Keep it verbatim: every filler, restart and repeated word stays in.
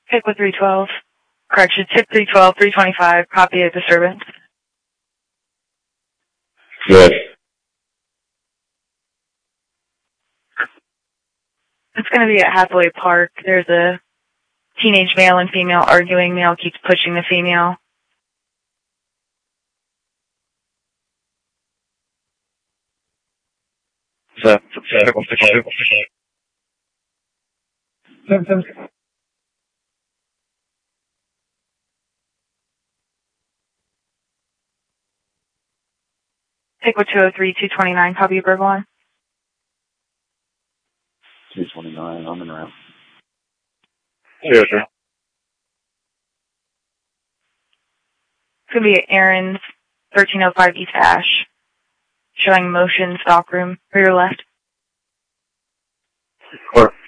Pick with three twelve. Correction, tip three twelve, three twenty-five, copy of disturbance. Good. It's going to be at Hathaway Park. There's a teenage male and female arguing. Male keeps pushing the female. So, so, so, so, Symptoms. Pick with two oh three, two twenty-nine, copy of Burgle one. two twenty-nine, I'm in route. Yes, sir. It's going to be at Aaron's, thirteen oh five East Ash. Showing motion stockroom for your left. Or